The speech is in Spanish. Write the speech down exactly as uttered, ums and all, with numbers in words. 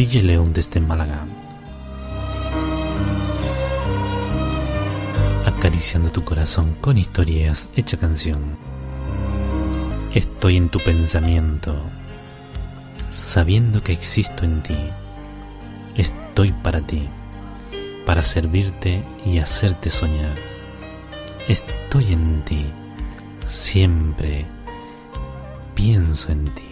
D J León desde Málaga, acariciando tu corazón con historias hecha canción. Estoy en tu pensamiento, sabiendo que existo en ti. Estoy para ti, para servirte y hacerte soñar. Estoy en ti, siempre pienso en ti.